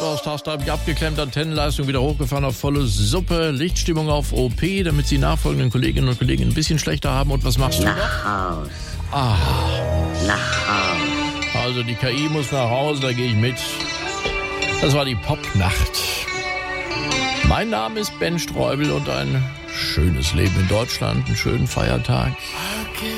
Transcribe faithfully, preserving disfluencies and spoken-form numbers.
Motors, Taste habe ich abgeklemmt, Antennenleistung wieder hochgefahren auf volle Suppe, Lichtstimmung auf O P, damit Sie nachfolgenden Kolleginnen und Kollegen ein bisschen schlechter haben. Und was machst du Nach noch? Haus. Ah, Nach Haus. also die K I muss nach Hause, da gehe ich mit. Das war die Popnacht. Mein Name ist Ben Streubel und ein schönes Leben in Deutschland, einen schönen Feiertag.